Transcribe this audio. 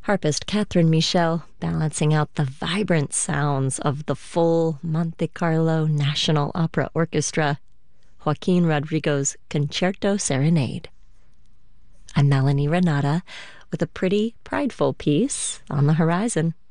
Harpist Catherine Michel balancing out the vibrant sounds of the full Monte Carlo National Opera Orchestra, Joaquin Rodrigo's Concerto Serenade. I'm Melanie Renata with a pretty, prideful piece on the horizon.